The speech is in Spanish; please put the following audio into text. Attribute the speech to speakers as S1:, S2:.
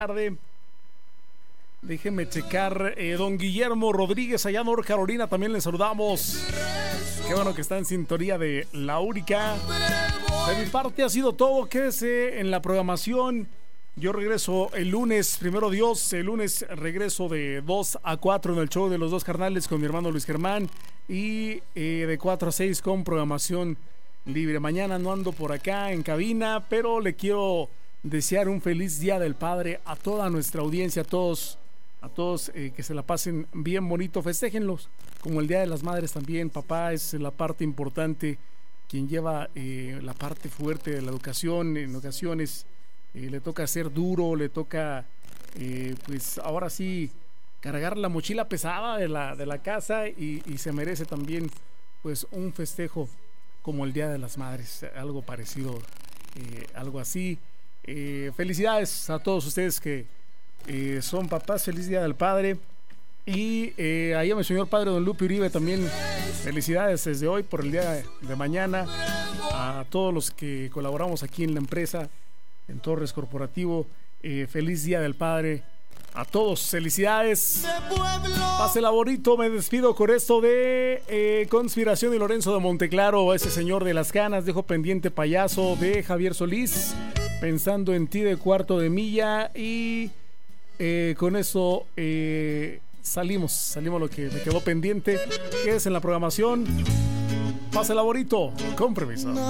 S1: tarde. Déjenme checar. Don Guillermo Rodríguez, allá en North Carolina, también le saludamos. Qué bueno que está en sintonía de La Única. De mi parte ha sido todo. Quédese en la programación. Yo regreso el lunes, primero Dios. El lunes regreso de 2 a 4 en el show de los dos carnales con mi hermano Luis Germán. Y de 4 a 6 con programación libre. Mañana no ando por acá en cabina, pero le quiero desear un feliz Día del Padre a toda nuestra audiencia, a todos que se la pasen bien bonito, festéjenlos, como el Día de las Madres también. Papá es la parte importante, quien lleva la parte fuerte de la educación. En ocasiones le toca ser duro, le toca pues ahora sí cargar la mochila pesada de la casa y se merece también pues un festejo como el Día de las Madres, algo parecido, algo así. Felicidades a todos ustedes que son papás, feliz Día del Padre. Y ahí a mi señor padre don Lupe Uribe también, felicidades desde hoy por el día de mañana. A todos los que colaboramos aquí en la empresa, en Torres Corporativo, feliz Día del Padre a todos, felicidades. Pásela bonito, me despido con esto de Conspiración y Lorenzo de Monteclaro, ese señor de las ganas. Dejo pendiente Payaso de Javier Solís, Pensando en ti de Cuarto de Milla. Y con eso salimos lo que me quedó pendiente. Quédese en la programación. Pásela bonito, con permiso.